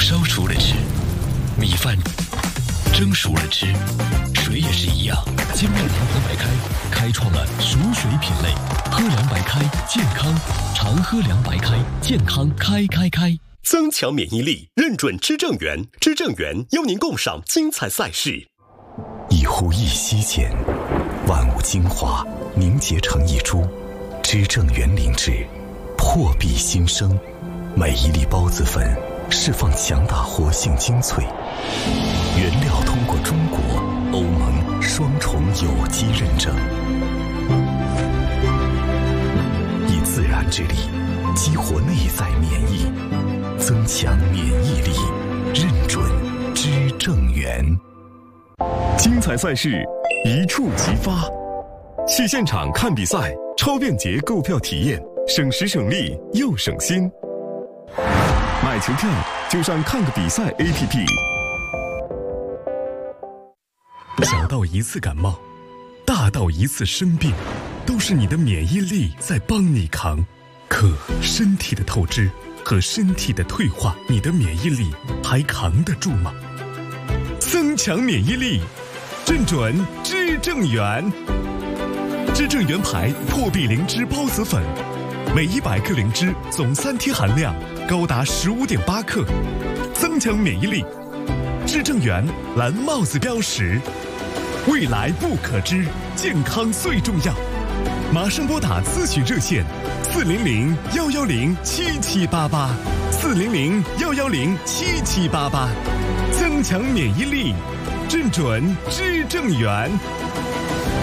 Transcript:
烧熟了吃，米饭蒸熟了吃，水也是一样。精酿阳光白开开创了熟水品类，喝凉白开健康，常喝凉白开健康开。 增强免疫力，认准知正源，知正源邀您共赏精彩赛事。 一呼一吸间，万物精华凝结成一株，知正源灵芝破壁新生，每一粒孢子粉释放强大活性精粹，原料通过中国、欧盟双重有机认证，以自然之力激活内在免疫，增强免疫力，认准知正源。 精彩赛事一触即发，去现场看比赛，超便捷购票体验，省时省力又省心。买球票就上看个比赛 APP。 小到一次感冒，大到一次生病，都是你的免疫力在帮你扛。可身体的透支和身体的退化，你的免疫力还扛得住吗？增强免疫力，认准知正源。知正源牌破壁灵芝孢子粉，每100克灵芝总3天含量高达15.8克，增强免疫力。知正源蓝帽子标识，未来不可知，健康最重要。马上拨打咨询热线400-110-7788，400-110-7788，增强免疫力，认准知正源。